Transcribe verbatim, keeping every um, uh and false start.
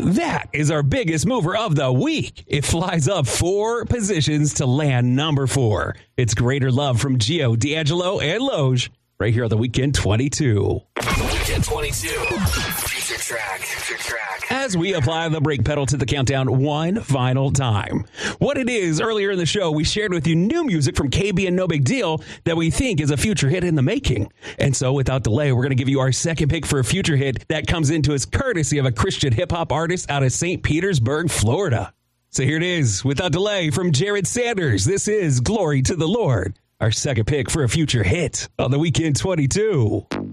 That is our biggest mover of the week. It flies up four positions to land number four. It's Greater Love from Gio, D'Angelo, and Loge right here on the Weekend twenty-two. Weekend twenty-two. Future track. Future track. As we apply the brake pedal to the countdown one final time. What it is, earlier in the show, we shared with you new music from K B and No Big Deal that we think is a future hit in the making. And so without delay, we're going to give you our second pick for a future hit that comes into us courtesy of a Christian hip-hop artist out of Saint Petersburg, Florida. So here it is, without delay, from Jared Sanders. This is Glory to the Lord, our second pick for a future hit on the Weekend twenty-two.